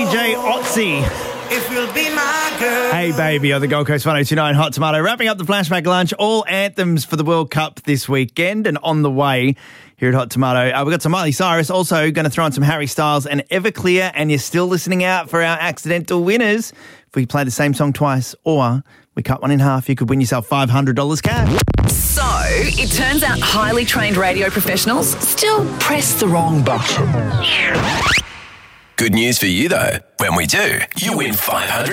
DJ Otzi. If you'll be my girl. Hey Baby on the Gold Coast 102.9 Hot Tomato. Wrapping up the flashback lunch, all anthems for the World Cup this weekend and on the way here at Hot Tomato. We've got some Miley Cyrus, also going to throw in some Harry Styles and Everclear, and you're still listening out for our accidental winners. If we play the same song twice or we cut one in half, you could win yourself $500 cash. So, it turns out highly trained radio professionals still press the wrong button. Good news for you, though. When we do, you win $500